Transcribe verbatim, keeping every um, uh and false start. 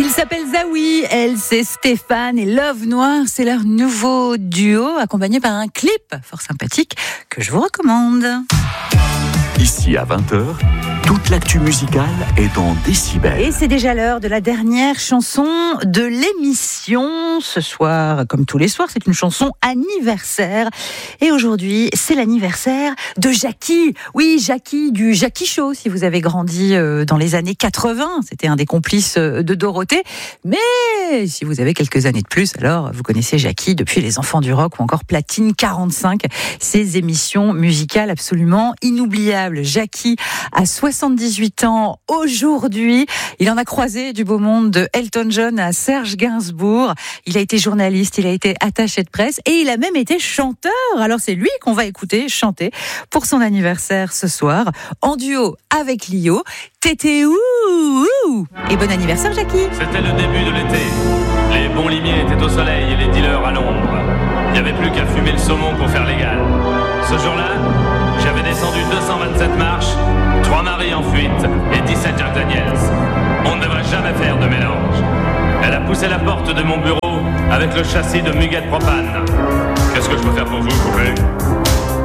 Il s'appelle Zawi, elle c'est Stéphane et Love Noir, c'est leur nouveau duo accompagné par un clip fort sympathique que je vous recommande. Ici à vingt heures, toute l'actu musicale est dans Décibel. Et c'est déjà l'heure de la dernière chanson de l'émission. Ce soir, comme tous les soirs, c'est une chanson anniversaire. Et aujourd'hui, c'est l'anniversaire de Jackie. Oui, Jackie du Jackie Show, si vous avez grandi dans les années quatre-vingts. C'était un des complices de Dorothée. Mais si vous avez quelques années de plus, alors vous connaissez Jackie depuis Les Enfants du Rock ou encore Platine quarante-cinq. Ces émissions musicales absolument inoubliables. Jackie a soixante-dix-huit ans aujourd'hui. Il en a croisé du beau monde, de Elton John à Serge Gainsbourg. Il a été journaliste, il a été attaché de presse et il a même été chanteur. Alors c'est lui qu'on va écouter chanter pour son anniversaire ce soir, en duo avec Lio. Tété ouh, ouh. Et bon anniversaire Jackie. C'était le début de l'été. Les bons limiers étaient au soleil et les dealers à l'ombre. Il n'y avait plus qu'à fumer le saumon pour faire légal. Ce jour-là, j'avais descendu deux cent vingt-sept marches, trois maris en fuite et dix-sept Jack Daniels. On ne devrait jamais faire de mélange. Elle a poussé la porte de mon bureau avec le châssis de Muguet Propane. Qu'est-ce que je peux faire pour vous, poupée ?